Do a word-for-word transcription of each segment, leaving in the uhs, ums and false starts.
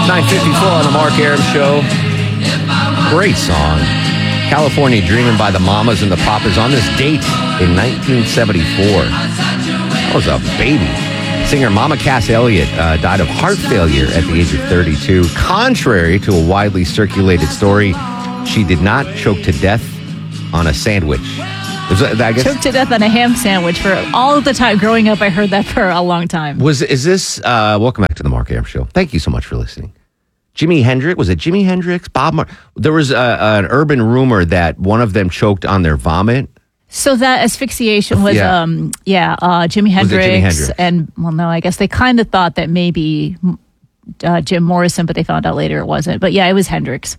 nine fifty-four on the Mark Arum Show. Great song. California Dreamin' by the Mamas and the Papas on this date in nineteen seventy-four. That was a baby. Singer Mama Cass Elliot uh, died of heart failure at the age of thirty-two. Contrary to a widely circulated story, she did not choke to death on a sandwich. Was, I guess, choked to death on a ham sandwich for all of the time growing up. I heard that for a long time. Was is this? Uh, welcome back to the Mark Arum Show. Thank you so much for listening. Jimi Hendrix, was it Jimi Hendrix? Bob Mar- There was a, an urban rumor that one of them choked on their vomit. So that asphyxiation was, Yeah. um, yeah, uh, Jimi Hendrix, Jimi Hendrix? and well, no, I guess they kind of thought that maybe uh, Jim Morrison, but they found out later it wasn't. But yeah, it was Hendrix.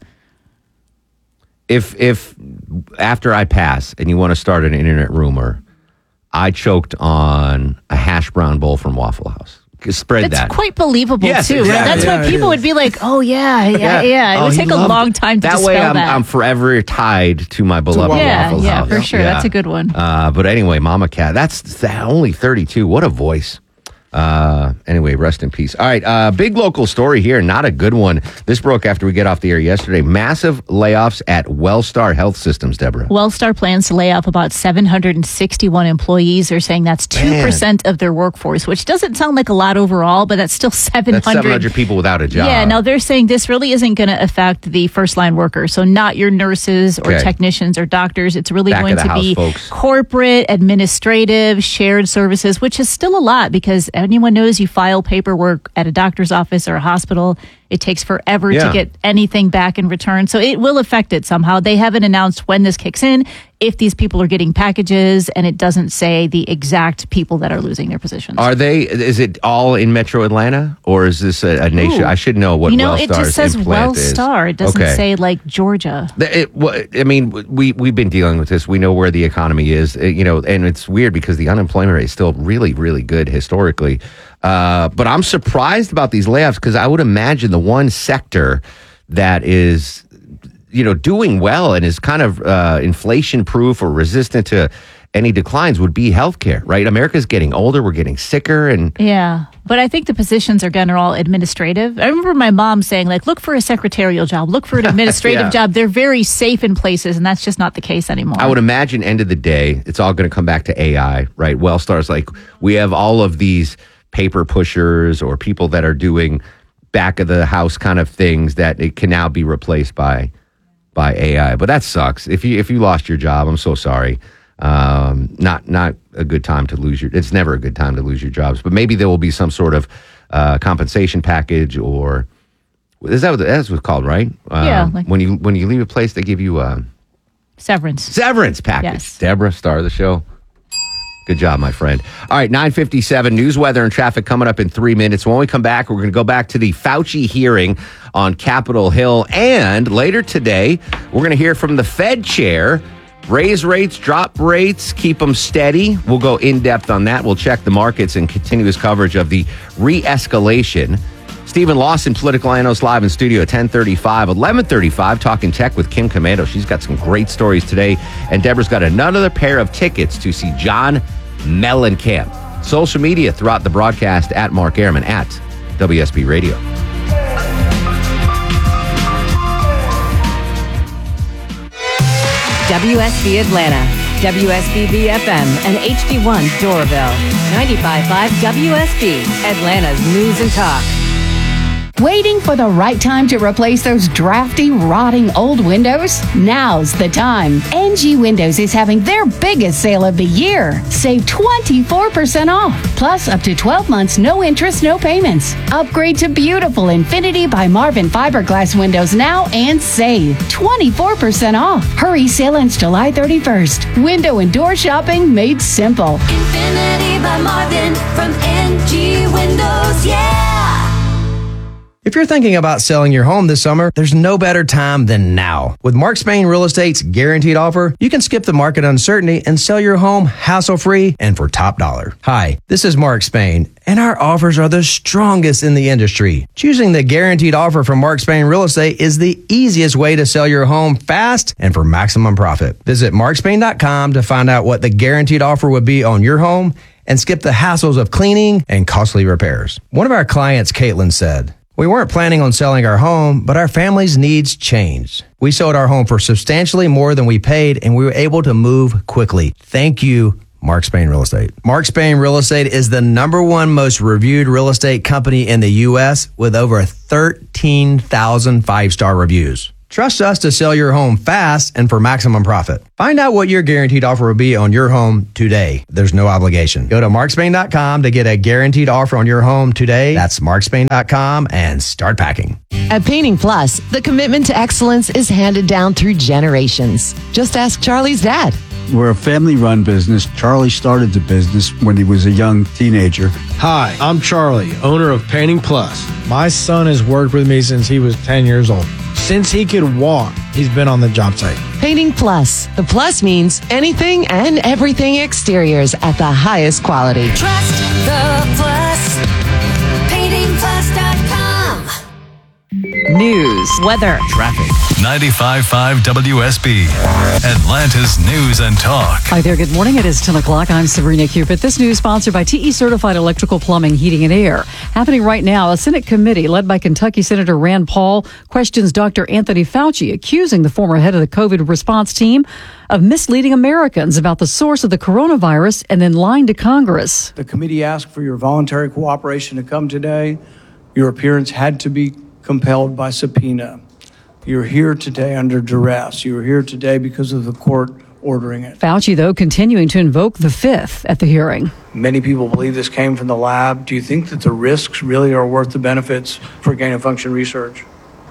If if after I pass and you want to start an internet rumor, I choked on a hash brown bowl from Waffle House. Spread That's that. quite believable Yes, too. Right? exactly. That's Yeah, when it people is. would be like, "Oh yeah, yeah, yeah." Yeah. It Oh, would he take a loved- long time to that dispel way I'm, that. I'm forever tied to my beloved Waffle yeah, Waffle yeah, House. for sure. That's a good one. Uh, but anyway, Mama Cat, that's that, only thirty-two. What a voice. Uh, anyway, rest in peace. All right, uh, big local story here. Not a good one. This broke after we get off the air yesterday. Massive layoffs at Wellstar Health Systems, Deborah. Wellstar plans to lay off about seven hundred sixty-one employees. They're saying that's two percent of their workforce, which doesn't sound like a lot overall, but that's still seven hundred. That's seven hundred people without a job. Yeah, now they're saying this really isn't going to affect the first line workers. So not your nurses or Okay. technicians or doctors. It's really Back of going the to house be folks. corporate, administrative, shared services, which is still a lot because anyone knows you file paperwork at a doctor's office or a hospital. It takes forever Yeah. to get anything back in return. So it will affect it somehow. They haven't announced when this kicks in, if these people are getting packages, and it doesn't say the exact people that are losing their positions. Are they? Is it all in Metro Atlanta, or is this a, a nation? Ooh. I should know what you know, Wellstar's it just says implant is. Wellstar. It doesn't Okay. say like Georgia. The- It, well, I mean, we we've been dealing with this. We know where the economy is, uh, you know, and it's weird because the unemployment rate is still really, really good historically. Uh, but I'm surprised about these layoffs because I would imagine the one sector that is, you know, doing well and is kind of uh, inflation proof or resistant to any declines would be healthcare, right? America's getting older, we're getting sicker, and Yeah, but I think the positions are going to all administrative. I remember my mom saying, like, look for a secretarial job, look for an administrative Yeah. job. They're very safe in places, and that's just not the case anymore. I would imagine end of the day, it's all going to come back to A I, right? Wellstar's like, we have all of these paper pushers or people that are doing back of the house kind of things that it can now be replaced by by A I. But that sucks. If you if you lost your job, I'm so sorry. Um, not not a good time to lose your. It's never a good time to lose your jobs. But maybe there will be some sort of uh, compensation package, or is that what that's what's called, right? Um, Yeah, like- when you when you leave a place, they give you a Severance. severance package. Yes. Deborah, star of the show. Good job, my friend. All right, nine fifty-seven, news, weather, and traffic coming up in three minutes. When we come back, we're going to go back to the Fauci hearing on Capitol Hill. And later today, we're going to hear from the Fed chair. Raise rates, drop rates, keep them steady. We'll go in-depth on that. We'll check the markets and continuous coverage of the re-escalation. Stephen Lawson, political analyst, live in studio at ten thirty-five, eleven thirty-five, talking tech with Kim Commando. She's got some great stories today. And Deborah's got another pair of tickets to see John Mellencamp. Social media throughout the broadcast at Mark Arum and at W S B Radio. W S B Atlanta, W S B B F M, and H D one Doraville. ninety-five point five W S B, Atlanta's news and talk. Waiting for the right time to replace those drafty, rotting old windows? Now's the time. N G Windows is having their biggest sale of the year. Save twenty-four percent off, plus up to twelve months, no interest, no payments. Upgrade to beautiful Infinity by Marvin fiberglass windows now and save twenty-four percent off. Hurry, sale ends July thirty-first. Window and door shopping made simple. Infinity by Marvin from N G Windows, yeah! If you're thinking about selling your home this summer, there's no better time than now. With Mark Spain Real Estate's guaranteed offer, you can skip the market uncertainty and sell your home hassle-free and for top dollar. Hi, this is Mark Spain, and our offers are the strongest in the industry. Choosing the guaranteed offer from Mark Spain Real Estate is the easiest way to sell your home fast and for maximum profit. Visit mark spain dot com to find out what the guaranteed offer would be on your home and skip the hassles of cleaning and costly repairs. One of our clients, Caitlin, said, We weren't planning on selling our home, but our family's needs changed. We sold our home for substantially more than we paid, and we were able to move quickly. Thank you, Mark Spain Real Estate. Mark Spain Real Estate is the number one most reviewed real estate company in the U S with over thirteen thousand five-star reviews. Trust us to sell your home fast and for maximum profit. Find out what your guaranteed offer will be on your home today. There's no obligation. Go to mark spain dot com to get a guaranteed offer on your home today. That's mark spain dot com and start packing. At Painting Plus, the commitment to excellence is handed down through generations. Just ask Charlie's dad. We're a family-run business. Charlie started the business when he was a young teenager. Hi, I'm Charlie, owner of Painting Plus. My son has worked with me since he was ten years old. Since he could walk, he's been on the job site. Painting Plus. The plus means anything and everything exteriors at the highest quality. Trust the Plus. painting plus dot com. News, weather, traffic. ninety-five point five W S B, Atlanta's News and Talk. Hi there. Good morning. It is ten o'clock. I'm Sabrina Cupid. This news sponsored by T E Certified Electrical Plumbing, Heating and Air. Happening right now, a Senate committee led by Kentucky Senator Rand Paul questions Doctor Anthony Fauci, accusing the former head of the COVID response team of misleading Americans about the source of the coronavirus and then lying to Congress. The committee asked for your voluntary cooperation to come today. Your appearance had to be compelled by subpoena. You're here today under duress. You're here today because of the court ordering it. Fauci, though, continuing to invoke the fifth at the hearing. Many people believe this came from the lab. Do you think that the risks really are worth the benefits for gain-of-function research?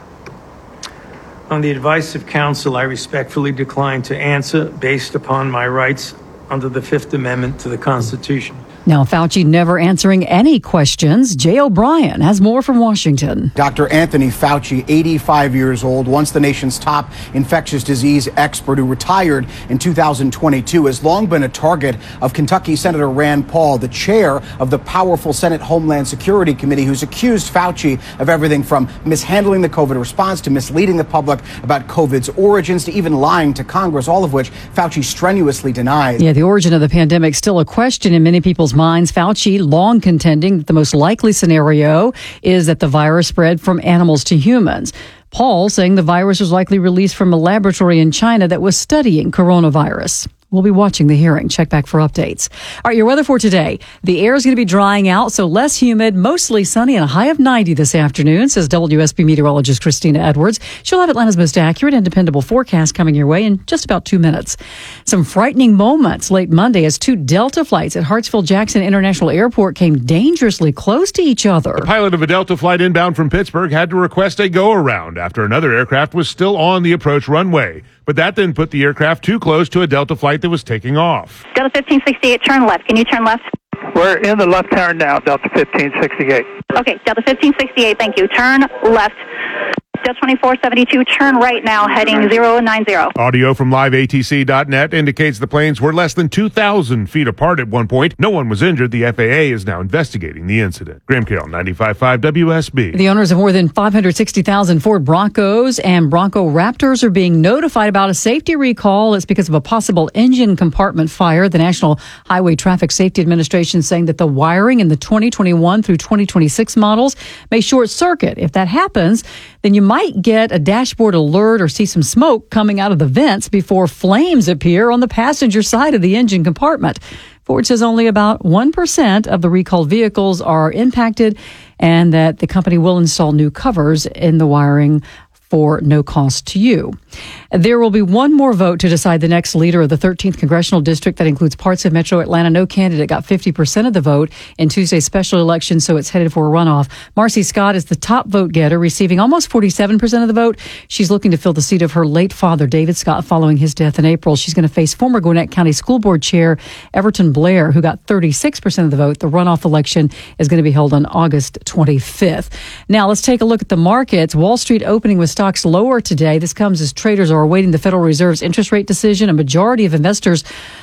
On the advice of counsel, I respectfully decline to answer based upon my rights under the Fifth Amendment to the Constitution. Now, Fauci never answering any questions. Jay O'Brien has more from Washington. Doctor Anthony Fauci, eighty-five years old, once the nation's top infectious disease expert who retired in two thousand twenty-two, has long been a target of Kentucky Senator Rand Paul, the chair of the powerful Senate Homeland Security Committee, who's accused Fauci of everything from mishandling the COVID response to misleading the public about COVID's origins to even lying to Congress, all of which Fauci strenuously denies. Yeah, the origin of the pandemic still a question in many people's minds. Fauci long contending that the most likely scenario is that the virus spread from animals to humans. Paul saying the virus was likely released from a laboratory in China that was studying coronavirus. We'll be watching the hearing. Check back for updates. All right, your weather for today. The air is going to be drying out, so less humid, mostly sunny, and a high of ninety this afternoon, says W S B meteorologist Christina Edwards. She'll have Atlanta's most accurate and dependable forecast coming your way in just about two minutes. Some frightening moments late Monday as two Delta flights at Hartsfield-Jackson International Airport came dangerously close to each other. The pilot of a Delta flight inbound from Pittsburgh had to request a go-around after another aircraft was still on the approach runway. But that then put the aircraft too close to a Delta flight that was taking off. Delta fifteen sixty-eight, turn left. Can you turn left? We're in the left turn now, Delta fifteen sixty-eight. Okay, Delta fifteen sixty-eight, thank you. Turn left. Delta twenty-four seventy-two, turn right now, heading zero nine zero. Audio from live A T C dot net indicates the planes were less than two thousand feet apart at one point. No one was injured. The F A A is now investigating the incident. Graham Carroll, ninety-five point five W S B. The owners of more than five hundred sixty thousand Ford Broncos and Bronco Raptors are being notified about a safety recall. It's because of a possible engine compartment fire. The National Highway Traffic Safety Administration saying that the wiring in the twenty twenty-one through twenty twenty-six models may short circuit. If that happens, then you might get a dashboard alert or see some smoke coming out of the vents before flames appear on the passenger side of the engine compartment. Ford says only about one percent of the recalled vehicles are impacted and that the company will install new covers in the wiring for no cost to you. There will be one more vote to decide the next leader of the thirteenth Congressional District. That includes parts of Metro Atlanta. No candidate got fifty percent of the vote in Tuesday's special election, so it's headed for a runoff. Marcy Scott is the top vote getter, receiving almost forty-seven percent of the vote. She's looking to fill the seat of her late father, David Scott, following his death in April. She's going to face former Gwinnett County School Board Chair Everton Blair, who got thirty-six percent of the vote. The runoff election is going to be held on August twenty-fifth. Now, let's take a look at the markets. Wall Street opening with stocks lower today. This comes as traders are awaiting the Federal Reserve's interest rate decision. A majority of investors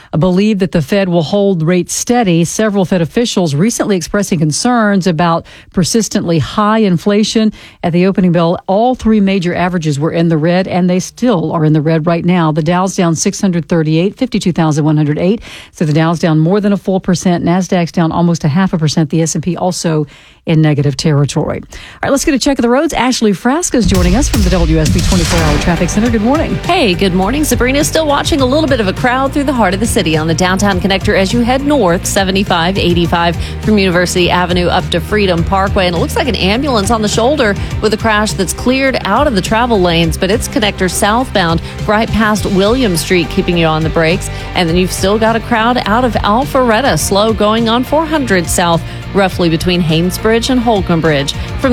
believe that the Fed will hold rates steady. Several Fed officials recently expressing concerns about persistently high inflation. At the opening bell, all three major averages were in the red, and they still are in the red right now. The Dow's down six hundred thirty-eight, fifty-two thousand one hundred eight. So the Dow's down more than a full percent. NASDAQ's down almost a half a percent. The S and P also in negative territory. All right, let's get a check of the roads. Ashley Frasca is joining us from the W S B twenty-four hour Traffic Center. Good morning. Hey, good morning. Sabrina, still watching a little bit of a crowd through the heart of the city on the downtown connector as you head north, seventy-five, eighty-five from University Avenue up to Freedom Parkway. And it looks like an ambulance on the shoulder with a crash that's cleared out of the travel lanes, but it's connector southbound right past William Street, keeping you on the brakes. And then you've still got a crowd out of Alpharetta, slow going on four hundred south, roughly between Haynesbridge and Holcomb Bridge. From